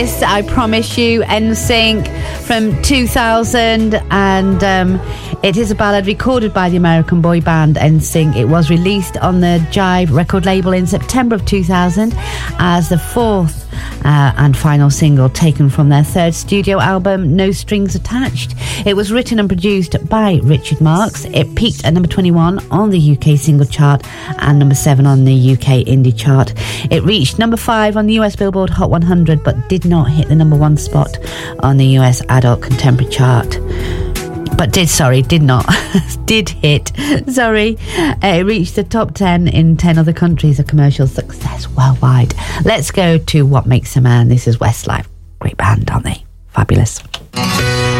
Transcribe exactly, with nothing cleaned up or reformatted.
I Promise You, N Sync from two thousand, and um, it is a ballad recorded by the American boy band N Sync. It was released on the Jive record label in September of two thousand as the fourth uh, and final single taken from their third studio album, No Strings Attached. It was written and produced by Richard Marx. It peaked at number twenty-one on the U K single chart and number seven on the U K indie chart. It reached number five on the U S Billboard Hot one hundred, but did not hit the number one spot on the U S Adult Contemporary chart. But did, sorry, did not, did hit, sorry. Uh, it reached the top ten in ten other countries, a commercial success worldwide. Let's go to What Makes a Man. This is Westlife. Great band, aren't they? Fabulous.